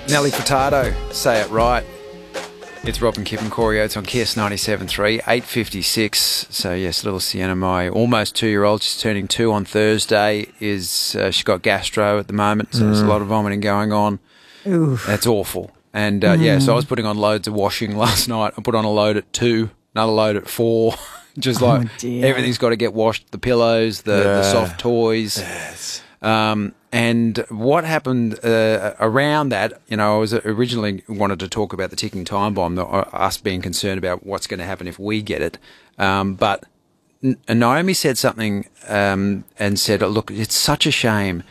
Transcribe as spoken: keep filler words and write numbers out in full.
Nelly Furtado, Say It Right. It's Rob and Kip and Corey Oates on Kiss ninety-seven point three, eight fifty-six. So, yes, little Sienna, my almost two-year-old, she's turning two on Thursday, is uh, she's got gastro at the moment, so mm. there's a lot of vomiting going on. Oof. That's awful. And, uh, mm. yeah, so I was putting on loads of washing last night. I put on a load at two, another load at four. Just like oh, everything's got to get washed, the pillows, the, yeah. the soft toys. Yes. Um, and what happened uh, around that, you know, I was originally wanted to talk about the ticking time bomb, the, uh, us being concerned about what's going to happen if we get it. Um, but N- Naomi said something um, and said, look, it's such a shame